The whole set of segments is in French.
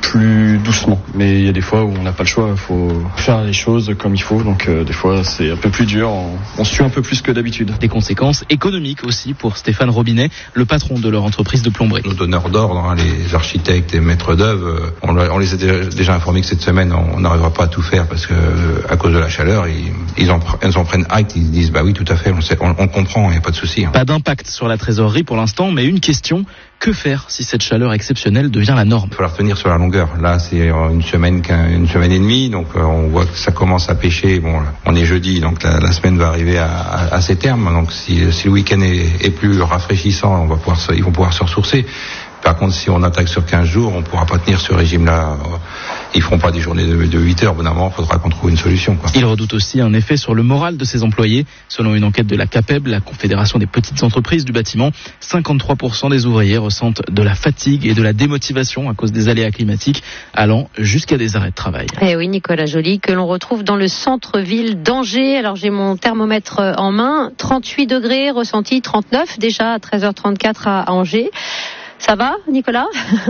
plus doucement. Mais il y a des fois où on n'a pas le choix, il faut faire les choses comme il faut. Donc des fois c'est un peu plus dur, on se tue un peu plus que d'habitude. Des conséquences économiques aussi pour Stéphane Robinet, le patron de leur entreprise de plomberie. Nos donneurs d'ordre, les architectes et maîtres d'œuvre, on les a déjà informés que cette semaine on n'arrivera pas à tout faire parce que à cause de la chaleur, ils en prennent acte, ils disent bah oui tout à fait, on comprend, il n'y a pas de souci. Pas d'impact sur la trésorerie pour l'instant, mais une question, que faire si cette chaleur exceptionnelle devient la norme? Il va falloir tenir sur la longueur. Là c'est une semaine et demie, donc on voit que ça commence à pêcher. Bon, on est jeudi, donc la semaine va arriver à ses termes. Donc si le week-end est plus rafraîchissant, ils vont pouvoir se ressourcer. Par contre, si on attaque sur 15 jours, on ne pourra pas tenir ce régime-là. Ils ne feront pas des journées de 8 heures. Au bout d'un moment, il faudra qu'on trouve une solution. Il redoute aussi un effet sur le moral de ses employés. Selon une enquête de la CAPEB, la Confédération des petites entreprises du bâtiment, 53% des ouvriers ressentent de la fatigue et de la démotivation à cause des aléas climatiques, allant jusqu'à des arrêts de travail. Eh oui, Nicolas Joly, que l'on retrouve dans le centre-ville d'Angers. Alors j'ai mon thermomètre en main, 38 degrés, ressenti 39 déjà à 13h34 à Angers. Ça va, Nicolas?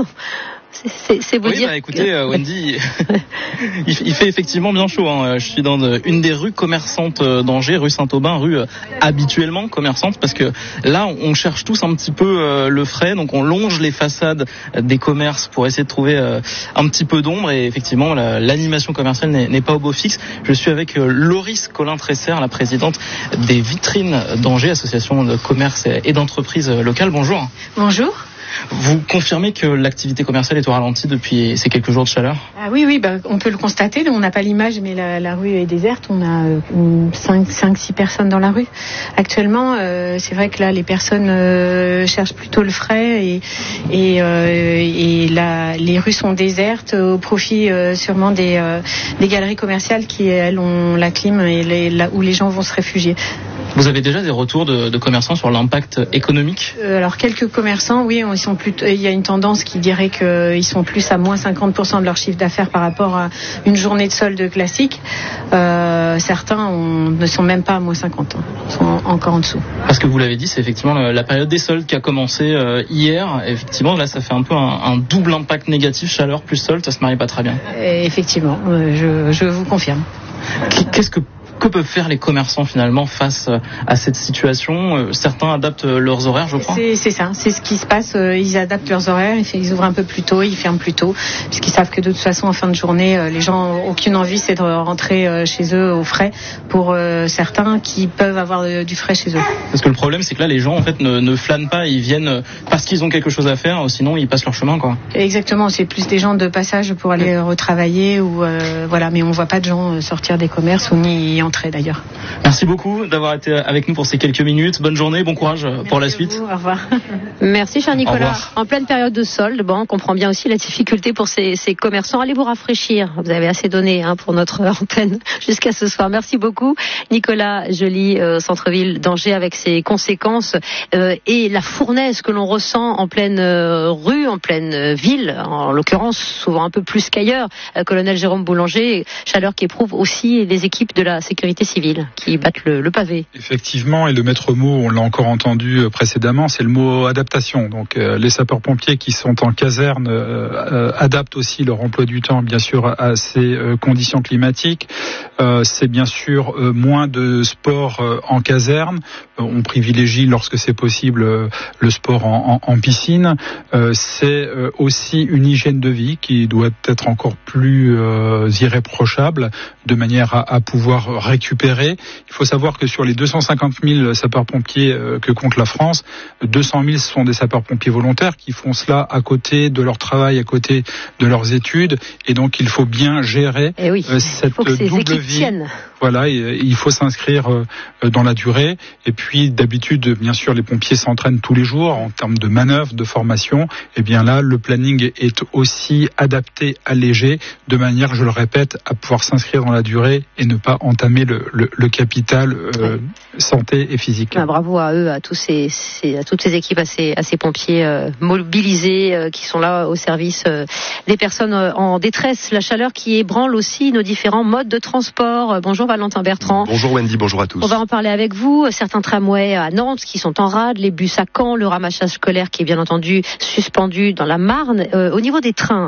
C'est vous dire. Écoutez, Wendy, il fait effectivement bien chaud. Je suis dans une des rues commerçantes d'Angers, rue Saint-Aubin, rue habituellement commerçante, parce que là, on cherche tous un petit peu le frais, donc on longe les façades des commerces pour essayer de trouver un petit peu d'ombre. Et effectivement, l'animation commerciale n'est pas au beau fixe. Je suis avec Loris Collin-Tresser, la présidente des Vitrines d'Angers, association de commerce et d'entreprises locales. Bonjour. Bonjour. Vous confirmez que l'activité commerciale est au ralenti depuis ces quelques jours de chaleur? Oui, on peut le constater. On n'a pas l'image, mais la rue est déserte. On a 5-6 personnes dans la rue. Actuellement, c'est vrai que là, les personnes cherchent plutôt le frais et les rues sont désertes au profit sûrement des galeries commerciales qui, elles, ont la clim et où les gens vont se réfugier. Vous avez déjà des retours de commerçants sur l'impact économique? Alors quelques commerçants, oui, il y a une tendance qui dirait qu'ils sont plus à moins 50% de leur chiffre d'affaires par rapport à une journée de solde classique. Certains ne sont même pas à moins 50, sont encore en dessous. Parce que vous l'avez dit, c'est effectivement la période des soldes qui a commencé hier. Effectivement, là, ça fait un peu un double impact négatif, chaleur plus solde, ça se marie pas très bien. Effectivement, je vous confirme. Que peuvent faire les commerçants finalement face à cette situation? Certains adaptent leurs horaires, je crois. C'est ça, c'est ce qui se passe. Ils adaptent leurs horaires, ils ouvrent un peu plus tôt, ils ferment plus tôt, puisqu'ils savent que de toute façon, en fin de journée, les gens n'ont aucune envie, c'est de rentrer chez eux au frais. Pour certains qui peuvent avoir du frais chez eux. Parce que le problème, c'est que là, les gens en fait ne flânent pas, ils viennent parce qu'ils ont quelque chose à faire, sinon ils passent leur chemin, quoi. Exactement, c'est plus des gens de passage pour aller retravailler ou voilà, mais on voit pas de gens sortir des commerces ou ni y entrer d'ailleurs. Merci beaucoup d'avoir été avec nous pour ces quelques minutes. Bonne journée, bon courage pour la suite. Au revoir. Merci cher Nicolas. En pleine période de solde, on comprend bien aussi la difficulté pour ces commerçants. Allez vous rafraîchir. Vous avez assez donné pour notre antenne jusqu'à ce soir. Merci beaucoup Nicolas Joly, centre-ville d'Angers, avec ses conséquences et la fournaise que l'on ressent en pleine rue, en pleine ville, en l'occurrence souvent un peu plus qu'ailleurs. Colonel Jérôme Boulanger, chaleur qui éprouve aussi les équipes de la sécurité civile qui battent le pavé. Effectivement, et le maître mot, on l'a encore entendu précédemment, c'est le mot adaptation. Donc les sapeurs-pompiers qui sont en caserne adaptent aussi leur emploi du temps, bien sûr, à ces conditions climatiques. C'est bien sûr moins de sport en caserne. On privilégie, lorsque c'est possible, le sport en piscine. C'est aussi une hygiène de vie qui doit être encore plus irréprochable, de manière à pouvoir récupérer. Il faut savoir que sur les 250 000 sapeurs-pompiers que compte la France, 200 000 sont des sapeurs-pompiers volontaires qui font cela à côté de leur travail, à côté de leurs études, et donc il faut bien gérer cette double vie. Voilà, il faut s'inscrire dans la durée. Et puis, d'habitude, bien sûr, les pompiers s'entraînent tous les jours en termes de manœuvres, de formation. Et bien là, le planning est aussi adapté, allégé, de manière, je le répète, à pouvoir s'inscrire dans la durée et ne pas entamer le capital santé et physique. Bravo à eux, à toutes ces équipes, à ces pompiers mobilisés qui sont là au service des personnes en détresse. La chaleur qui ébranle aussi nos différents modes de transport. Bonjour Valentin Bertrand. Bonjour Wendy, bonjour à tous. On va en parler avec vous. Certains tramways à Nantes qui sont en rade, les bus à Caen, le ramassage scolaire qui est bien entendu suspendu dans la Marne. Au niveau des trains,